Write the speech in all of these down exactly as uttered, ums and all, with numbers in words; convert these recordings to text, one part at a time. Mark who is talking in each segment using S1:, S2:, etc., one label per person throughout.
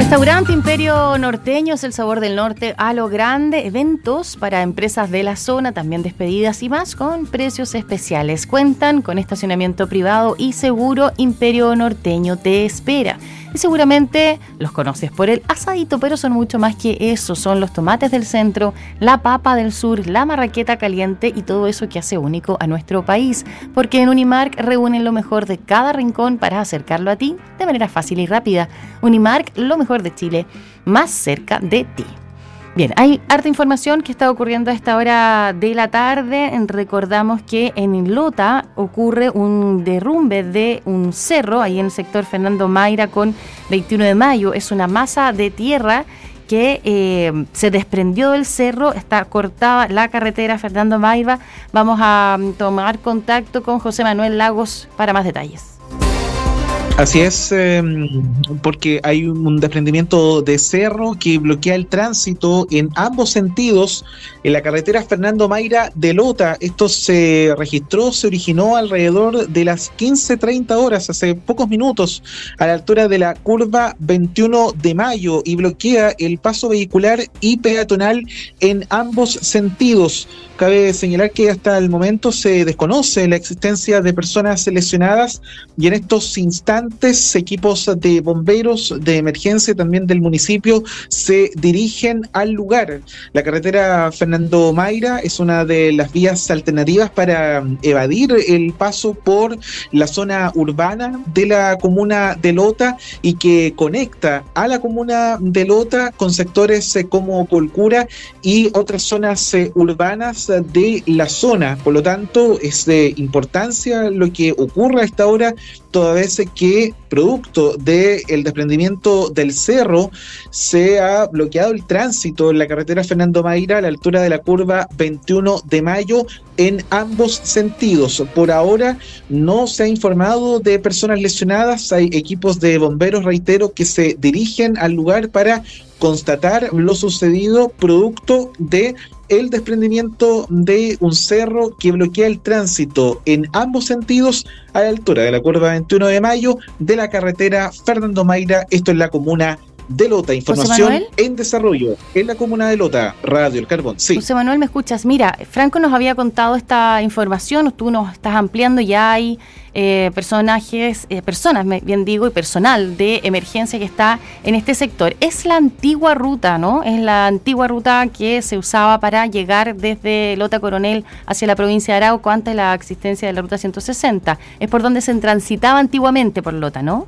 S1: Restaurante Imperio Norteño es el sabor del norte a lo grande. Eventos para empresas de la zona, también despedidas y más con precios especiales. Cuentan con estacionamiento privado y seguro. Imperio Norteño te espera. Y seguramente los conoces por el asadito, pero son mucho más que eso. Son los tomates del centro, la papa del sur, la marraqueta caliente y todo eso que hace único a nuestro país. Porque en Unimark reúnen lo mejor de cada rincón para acercarlo a ti de manera fácil y rápida. Unimark, lo mejor de Chile, más cerca de ti. Bien, hay harta información que está ocurriendo a esta hora de la tarde. Recordamos que en Lota ocurre un derrumbe de un cerro, ahí en el sector Fernando Mayra con veintiuno de mayo. Es una masa de tierra que eh, se desprendió del cerro, está cortada la carretera Fernando Mayra. Vamos a tomar contacto con José Manuel Lagos para más detalles.
S2: Así es, eh, porque hay un desprendimiento de cerro que bloquea el tránsito en ambos sentidos en la carretera Fernando Mayra de Lota. Esto se registró, se originó alrededor de las quince treinta horas, hace pocos minutos, a la altura de la curva veintiuno de mayo y bloquea el paso vehicular y peatonal en ambos sentidos. Cabe señalar que hasta el momento se desconoce la existencia de personas lesionadas y en estos instantes equipos de bomberos de emergencia también del municipio se dirigen al lugar. La carretera Fernando Mayra es una de las vías alternativas para evadir el paso por la zona urbana de la comuna de Lota y que conecta a la comuna de Lota con sectores como Colcura y otras zonas urbanas de la zona. Por lo tanto, es de importancia lo que ocurre a esta hora, toda vez que producto del desprendimiento del cerro se ha bloqueado el tránsito en la carretera Fernando Mayra a la altura de la curva veintiuno de mayo en ambos sentidos. Por ahora no se ha informado de personas lesionadas. Hay equipos de bomberos, reitero, que se dirigen al lugar para constatar lo sucedido producto de el desprendimiento de un cerro que bloquea el tránsito en ambos sentidos a la altura de la curva veintiuno de mayo de la carretera Fernando Mayra. Esto es la comuna de Lota. Información en desarrollo en la comuna de Lota. Radio El Carbón. Sí.
S1: José Manuel, ¿me escuchas? Mira, Franco nos había contado esta información, tú nos estás ampliando, ya hay eh, personajes, eh, personas, bien digo, y personal de emergencia que está en este sector. Es la antigua ruta, ¿no? Es la antigua ruta que se usaba para llegar desde Lota Coronel hacia la provincia de Arauco antes de la existencia de la ruta ciento sesenta. Es por donde se transitaba antiguamente por Lota, ¿no?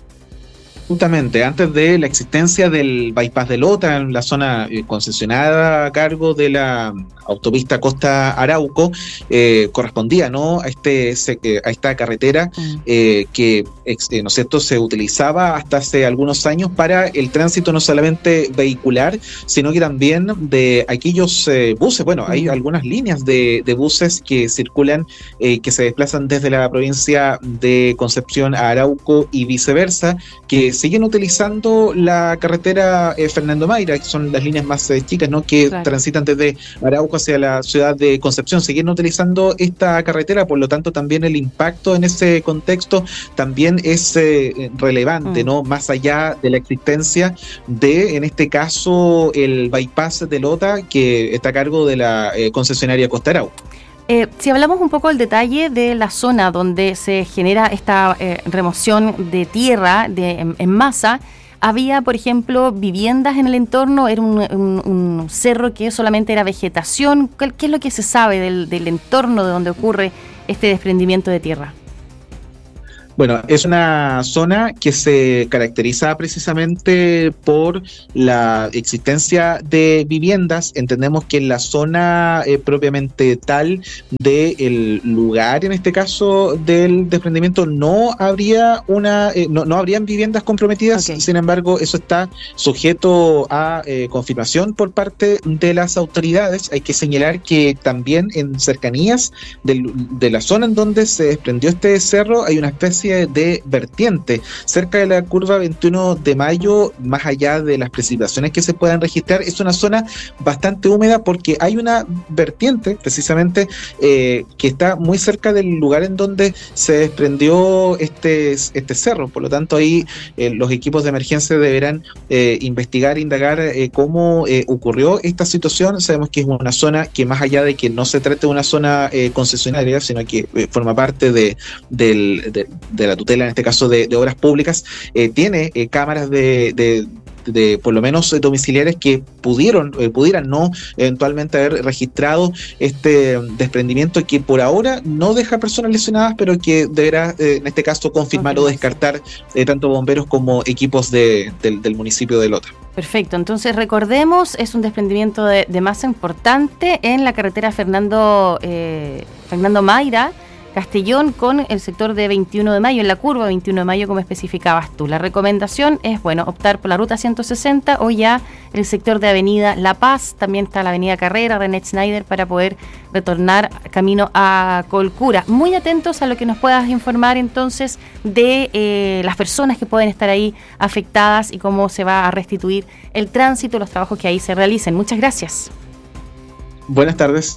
S2: Justamente, antes de la existencia del bypass de Lota, en la zona eh, concesionada a cargo de la autopista Costa Arauco, eh, correspondía, ¿no?, a este a esta carretera eh, que eh, ¿no es cierto?, se utilizaba hasta hace algunos años para el tránsito no solamente vehicular, sino que también de aquellos eh, buses. Bueno, hay algunas líneas de, de buses que circulan, eh, que se desplazan desde la provincia de Concepción a Arauco y viceversa, que siguen utilizando la carretera eh, Fernando Mayra, que son las líneas más eh, chicas, ¿no?, que claro, transitan desde Arauco hacia la ciudad de Concepción. Siguen utilizando esta carretera, por lo tanto también el impacto en ese contexto también es eh, relevante, mm. ¿no?, más allá de la existencia de, en este caso, el bypass de Lota, que está a cargo de la eh, concesionaria Costa Arauco.
S1: Eh, si hablamos un poco del detalle de la zona donde se genera esta eh, remoción de tierra de, en, en masa, ¿había, por ejemplo, viviendas en el entorno? ¿Era un, un, un cerro que solamente era vegetación? ¿Qué, qué es lo que se sabe del, del entorno de donde ocurre este desprendimiento de tierra?
S2: Bueno, es una zona que se caracteriza precisamente por la existencia de viviendas. Entendemos que en la zona eh, propiamente tal del lugar, en este caso del desprendimiento, no habría una, eh, no, no habrían viviendas comprometidas. Okay. Sin embargo, eso está sujeto a eh, confirmación por parte de las autoridades. Hay que señalar que también en cercanías del, de la zona en donde se desprendió este cerro hay una especie especie de vertiente. Cerca de la curva veintiuno de mayo, más allá de las precipitaciones que se puedan registrar, es una zona bastante húmeda porque hay una vertiente precisamente eh, que está muy cerca del lugar en donde se desprendió este, este cerro. Por lo tanto, ahí eh, los equipos de emergencia deberán eh, investigar, indagar eh, cómo eh, ocurrió esta situación. Sabemos que es una zona que, más allá de que no se trate de una zona eh, concesionaria, sino que eh, forma parte de, de, de, de la tutela, en este caso de, de obras públicas, eh, tiene eh, cámaras de, de de por lo menos eh, domiciliares que pudieron eh, pudieran no eventualmente haber registrado este desprendimiento, que por ahora no deja personas lesionadas, pero que deberá eh, en este caso confirmar okay. o descartar eh, tanto bomberos como equipos de, de, del municipio de Lota.
S1: Perfecto, entonces recordemos, es un desprendimiento de, de masa importante en la carretera Fernando eh, Fernando Mayra Castellón con el sector de veintiuno de mayo, en la curva veintiuno de mayo, como especificabas tú. La recomendación es, bueno, optar por la ruta ciento sesenta o ya el sector de avenida La Paz, también está la avenida Carrera, René Schneider, para poder retornar camino a Colcura. Muy atentos a lo que nos puedas informar entonces de eh, las personas que pueden estar ahí afectadas y cómo se va a restituir el tránsito, los trabajos que ahí se realicen. Muchas gracias.
S2: Buenas tardes.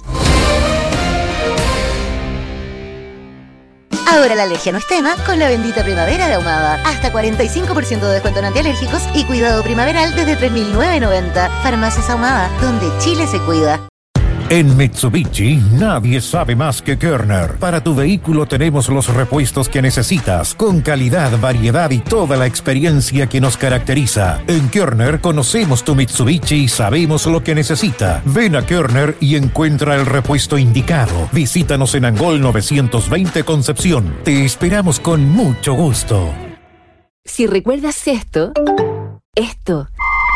S3: Ahora la alergia no es tema con la bendita primavera de Ahumada. Hasta cuarenta y cinco por ciento de descuento en antialérgicos y cuidado primaveral desde tres mil novecientos noventa. Farmacias Ahumada, donde Chile se cuida.
S4: En Mitsubishi nadie sabe más que Körner. Para tu vehículo tenemos los repuestos que necesitas, con calidad, variedad y toda la experiencia que nos caracteriza. En Körner conocemos tu Mitsubishi y sabemos lo que necesita. Ven a Körner y encuentra el repuesto indicado. Visítanos en Angol novecientos veinte Concepción. Te esperamos con mucho gusto.
S5: Si recuerdas esto, esto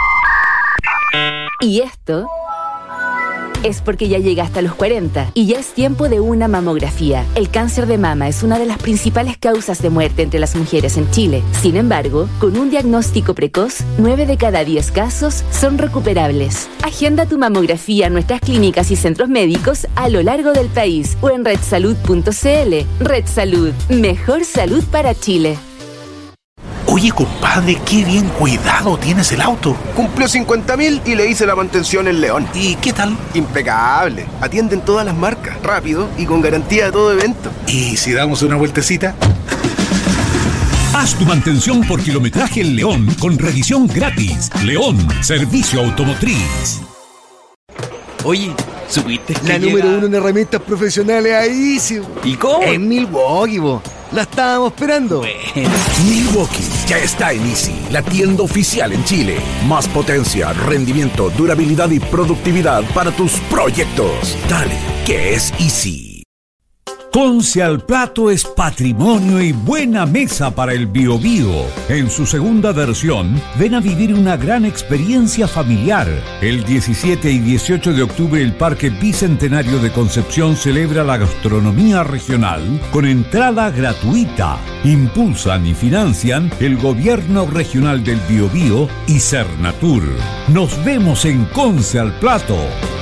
S5: y esto, es porque ya llegaste a los cuarenta y ya es tiempo de una mamografía. El cáncer de mama es una de las principales causas de muerte entre las mujeres en Chile. Sin embargo, con un diagnóstico precoz, nueve de cada diez casos son recuperables. Agenda tu mamografía en nuestras clínicas y centros médicos a lo largo del país o en red salud punto c l. Red Salud, mejor salud para Chile.
S6: Oye, compadre, qué bien cuidado tienes el auto.
S7: Cumplió cincuenta mil y le hice la mantención en León.
S6: ¿Y qué tal?
S7: Impecable. Atienden todas las marcas, rápido y con garantía de todo evento.
S6: ¿Y si damos una vueltecita?
S8: Haz tu mantención por kilometraje en León con revisión gratis. León, servicio automotriz.
S9: Oye, ¿supiste que
S10: la
S9: llega...
S10: número uno en herramientas profesionales a Easy?
S9: ¿Y cómo?
S10: En Milwaukee, bo. La estábamos esperando.
S9: Bueno.
S6: Milwaukee ya está en Easy, la tienda oficial en Chile. Más potencia, rendimiento, durabilidad y productividad para tus proyectos. Dale, que es Easy.
S8: Conce al Plato es patrimonio y buena mesa para el Biobío. En su segunda versión, ven a vivir una gran experiencia familiar. El diecisiete y dieciocho de octubre, el Parque Bicentenario de Concepción celebra la gastronomía regional con entrada gratuita. Impulsan y financian el Gobierno Regional del Biobío y Cernatur. Nos vemos en Conce al Plato.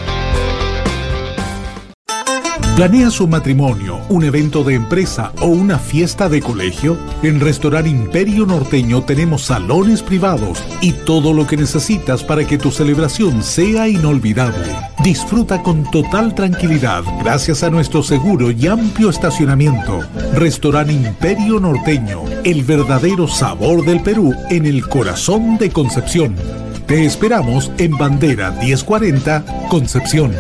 S11: ¿Planea su matrimonio, un evento de empresa o una fiesta de colegio? En Restaurante Imperio Norteño tenemos salones privados y todo lo que necesitas para que tu celebración sea inolvidable. Disfruta con total tranquilidad gracias a nuestro seguro y amplio estacionamiento. Restaurante Imperio Norteño, el verdadero sabor del Perú en el corazón de Concepción. Te esperamos en Bandera diez cuarenta, Concepción.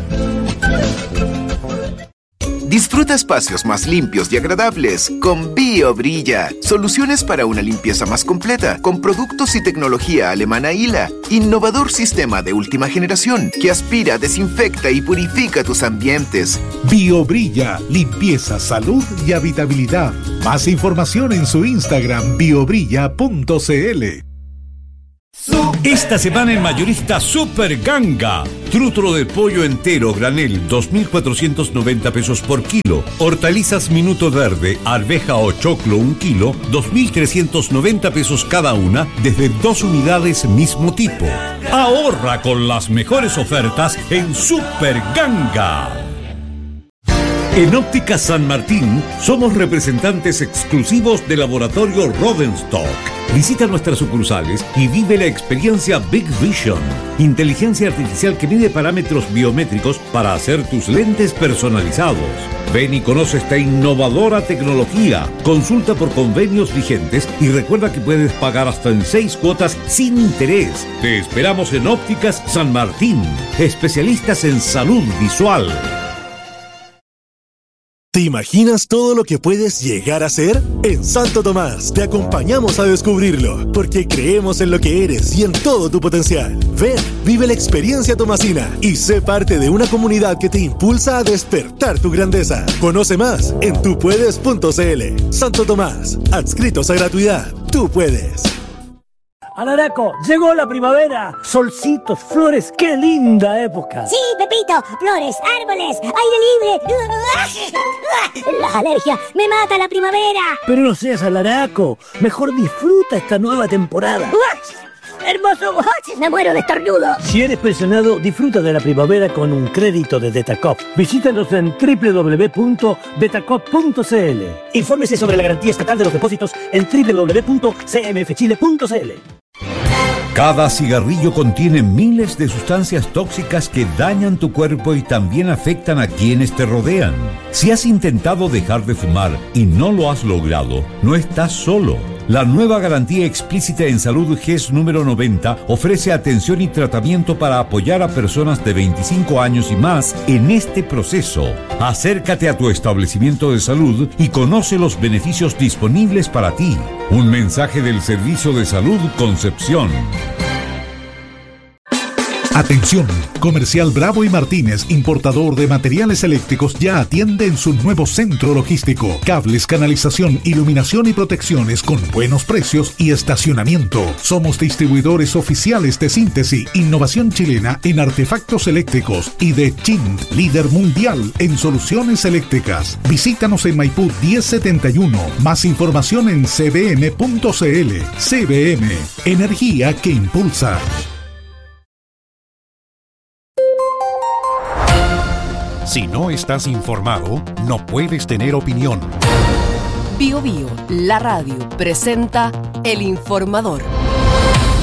S7: Disfruta espacios más limpios y agradables con BioBrilla. Soluciones para una limpieza más completa con productos y tecnología alemana I L A. Innovador sistema de última generación que aspira, desinfecta y purifica tus ambientes.
S11: BioBrilla, limpieza, salud y habitabilidad. Más información en su Instagram biobrilla punto c l.
S8: Esta semana en Mayorista Super Ganga. Trútolo de pollo entero granel, dos mil cuatrocientos noventa pesos por kilo. Hortalizas Minuto Verde, arveja o choclo un kilo, dos mil trescientos noventa pesos cada una, desde dos unidades mismo tipo. Ahorra con las mejores ofertas en Super Ganga. En Óptica San Martín somos representantes exclusivos del laboratorio Rodenstock. Visita nuestras sucursales y vive la experiencia Big Vision, inteligencia artificial que mide parámetros biométricos para hacer tus lentes personalizados. Ven y conoce esta innovadora tecnología. Consulta por convenios vigentes y recuerda que puedes pagar hasta en seis cuotas sin interés. Te esperamos en Ópticas San Martín, especialistas en salud visual.
S12: ¿Te imaginas todo lo que puedes llegar a ser? En Santo Tomás te acompañamos a descubrirlo, porque creemos en lo que eres y en todo tu potencial. Ven, vive la experiencia tomasina y sé parte de una comunidad que te impulsa a despertar tu grandeza. Conoce más en tu puedes punto c l. Santo Tomás, adscritos a gratuidad. Tú puedes.
S13: Alaraco, llegó la primavera. Solcitos, flores, qué linda época.
S14: Sí, Pepito, flores, árboles, aire libre. Las alergias, me mata la primavera.
S13: Pero no seas alaraco, mejor disfruta esta nueva temporada.
S14: ¡Hermoso! Me muero de estornudo.
S13: Si eres pensionado, disfruta de la primavera con un crédito de Detacop. Visítanos en doble u doble u doble u punto detacop punto c l. Infórmese sobre la garantía estatal de los depósitos en doble u doble u doble u punto c m f chile punto c l.
S8: Cada cigarrillo contiene miles de sustancias tóxicas que dañan tu cuerpo y también afectan a quienes te rodean. Si has intentado dejar de fumar y no lo has logrado, no estás solo. La nueva garantía explícita en salud G E S número noventa ofrece atención y tratamiento para apoyar a personas de veinticinco años y más en este proceso. Acércate a tu establecimiento de salud y conoce los beneficios disponibles para ti. Un mensaje del Servicio de Salud Concepción.
S11: Atención, Comercial Bravo y Martínez, importador de materiales eléctricos, ya atiende en su nuevo centro logístico. Cables, canalización, iluminación y protecciones con buenos precios y estacionamiento. Somos distribuidores oficiales de Síntesis, innovación chilena en artefactos eléctricos, y de Chint, líder mundial en soluciones eléctricas. Visítanos en Maipú diez setenta y uno. Más información en c b m punto c l. C B M, energía que impulsa.
S4: Si no estás informado, no puedes tener opinión.
S15: Bio Bio, la radio, presenta El Informador.